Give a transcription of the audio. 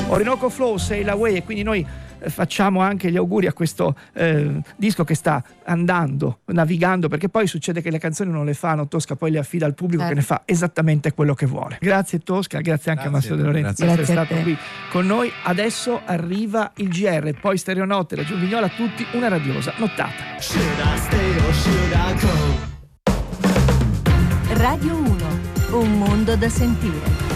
Orinoco Flow, Sail Away, e quindi noi facciamo anche gli auguri a questo disco che sta andando, navigando, perché poi succede che le canzoni non le fanno Tosca, poi le affida al pubblico che ne fa esattamente quello che vuole. Grazie Tosca, grazie anche a Massimo De Laurentiis per essere stato qui con noi. Adesso arriva il GR, poi Stereonotte, la Giovignola, a tutti una radiosa nottata. Radio 1, un mondo da sentire.